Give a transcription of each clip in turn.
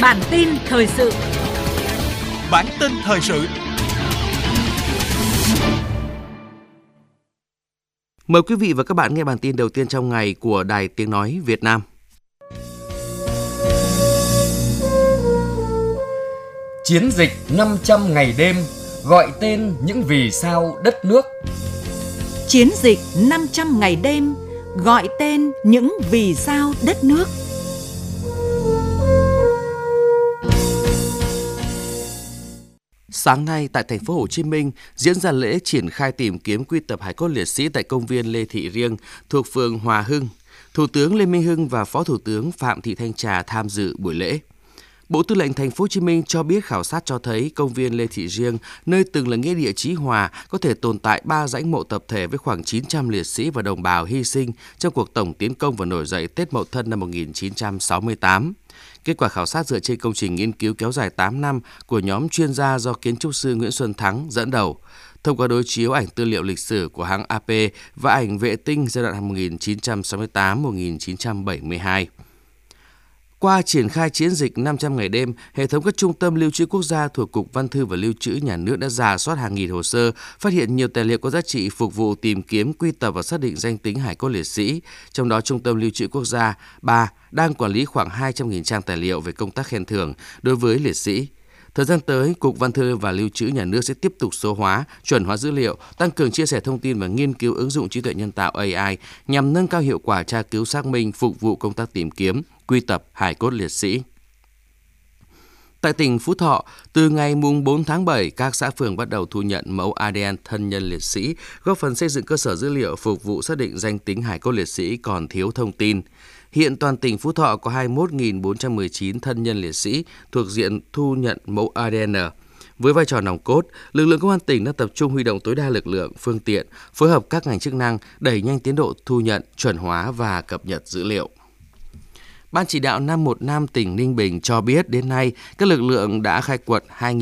Bản tin thời sự. Bản tin thời sự. Mời quý vị và các bạn nghe bản tin đầu tiên trong ngày của Đài Tiếng nói Việt Nam. Chiến dịch 500 ngày đêm gọi tên những vì sao đất nước. Chiến dịch 500 ngày đêm gọi tên những vì sao đất nước. Sáng nay tại thành phố Hồ Chí Minh diễn ra lễ triển khai tìm kiếm quy tập hài cốt liệt sĩ tại công viên Lê Thị Riêng thuộc phường Hòa Hưng. Thủ tướng Lê Minh Hưng và Phó Thủ tướng Phạm Thị Thanh Trà tham dự buổi lễ. Bộ Tư lệnh Thành phố Hồ Chí Minh cho biết khảo sát cho thấy công viên Lê Thị Riêng, nơi từng là nghĩa địa Chí Hòa, có thể tồn tại 3 dãy mộ tập thể với khoảng 900 liệt sĩ và đồng bào hy sinh trong cuộc tổng tiến công và nổi dậy Tết Mậu Thân năm 1968. Kết quả khảo sát dựa trên công trình nghiên cứu kéo dài 8 năm của nhóm chuyên gia do kiến trúc sư Nguyễn Xuân Thắng dẫn đầu. Thông qua đối chiếu ảnh tư liệu lịch sử của hãng AP và ảnh vệ tinh giai đoạn 1968-1972. Qua triển khai chiến dịch 500 ngày đêm, hệ thống các trung tâm lưu trữ quốc gia thuộc Cục Văn thư và Lưu trữ Nhà nước đã rà soát hàng nghìn hồ sơ, phát hiện nhiều tài liệu có giá trị phục vụ tìm kiếm, quy tập và xác định danh tính hài cốt liệt sĩ. Trong đó, Trung tâm Lưu trữ Quốc gia 3 đang quản lý khoảng 200.000 trang tài liệu về công tác khen thưởng đối với liệt sĩ. Thời gian tới, Cục Văn thư và Lưu trữ Nhà nước sẽ tiếp tục số hóa, chuẩn hóa dữ liệu, tăng cường chia sẻ thông tin và nghiên cứu ứng dụng trí tuệ nhân tạo AI nhằm nâng cao hiệu quả tra cứu xác minh phục vụ công tác tìm kiếm, quy tập hài cốt liệt sĩ. Tại tỉnh Phú Thọ, từ ngày 4 tháng 7, các xã phường bắt đầu thu nhận mẫu ADN thân nhân liệt sĩ, góp phần xây dựng cơ sở dữ liệu phục vụ xác định danh tính hài cốt liệt sĩ còn thiếu thông tin. Hiện toàn tỉnh Phú Thọ có 21.419 thân nhân liệt sĩ thuộc diện thu nhận mẫu ADN. Với vai trò nòng cốt, lực lượng công an tỉnh đã tập trung huy động tối đa lực lượng, phương tiện, phối hợp các ngành chức năng đẩy nhanh tiến độ thu nhận, chuẩn hóa và cập nhật dữ liệu. Ban chỉ đạo 515 tỉnh Ninh Bình cho biết đến nay, các lực lượng đã khai quật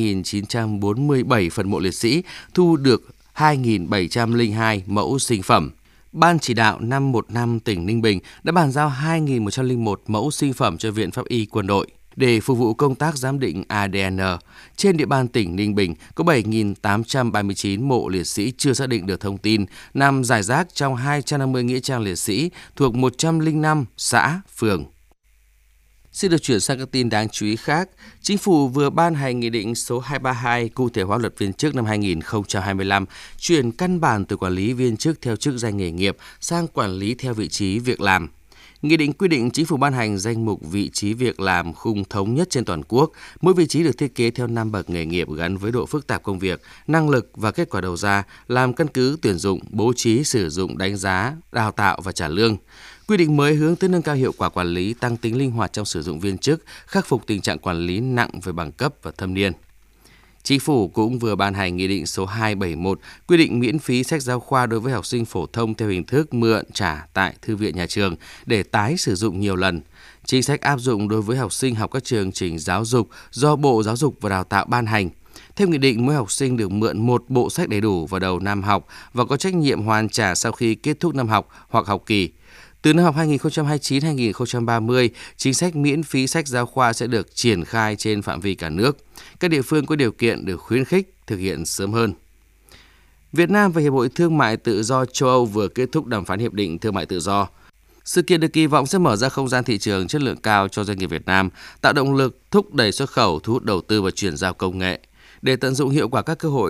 2.947 phần mộ liệt sĩ, thu được 2.702 mẫu sinh phẩm. Ban chỉ đạo 515 tỉnh Ninh Bình đã bàn giao 2.101 mẫu sinh phẩm cho Viện Pháp y Quân đội để phục vụ công tác giám định ADN. Trên địa bàn tỉnh Ninh Bình có 7.839 mộ liệt sĩ chưa xác định được thông tin, nằm rải rác trong 250 nghĩa trang liệt sĩ thuộc 105 xã, phường. Xin được chuyển sang các tin đáng chú ý khác. Chính phủ vừa ban hành Nghị định số 232 cụ thể hóa Luật viên chức năm 2025, chuyển căn bản từ quản lý viên chức theo chức danh nghề nghiệp sang quản lý theo vị trí việc làm. Nghị định quy định Chính phủ ban hành danh mục vị trí việc làm khung thống nhất trên toàn quốc. Mỗi vị trí được thiết kế theo 5 bậc nghề nghiệp gắn với độ phức tạp công việc, năng lực và kết quả đầu ra, làm căn cứ tuyển dụng, bố trí, sử dụng, đánh giá, đào tạo và trả lương. Quy định mới hướng tới nâng cao hiệu quả quản lý, tăng tính linh hoạt trong sử dụng viên chức, khắc phục tình trạng quản lý nặng về bằng cấp và thâm niên. Chính phủ cũng vừa ban hành Nghị định số 271 quy định miễn phí sách giáo khoa đối với học sinh phổ thông theo hình thức mượn trả tại thư viện nhà trường để tái sử dụng nhiều lần. Chính sách áp dụng đối với học sinh học các chương trình giáo dục do Bộ Giáo dục và Đào tạo ban hành. Theo nghị định, mỗi học sinh được mượn một bộ sách đầy đủ vào đầu năm học và có trách nhiệm hoàn trả sau khi kết thúc năm học hoặc học kỳ. Từ năm học 2029-2030, chính sách miễn phí sách giáo khoa sẽ được triển khai trên phạm vi cả nước. Các địa phương có điều kiện được khuyến khích thực hiện sớm hơn. Việt Nam và Hiệp hội Thương mại Tự do châu Âu vừa kết thúc đàm phán hiệp định thương mại tự do. Sự kiện được kỳ vọng sẽ mở ra không gian thị trường chất lượng cao cho doanh nghiệp Việt Nam, tạo động lực thúc đẩy xuất khẩu, thu hút đầu tư và chuyển giao công nghệ. Để tận dụng hiệu quả các cơ hội